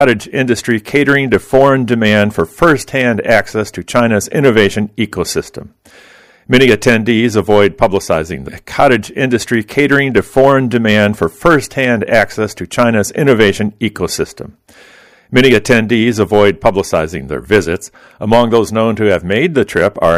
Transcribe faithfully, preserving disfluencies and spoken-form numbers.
cottage industry catering to foreign demand for first-hand access to China's innovation ecosystem. Many attendees avoid publicizing the cottage industry catering to foreign demand for first-hand access to China's innovation ecosystem. Many attendees avoid publicizing their visits. Among those known to have made the trip are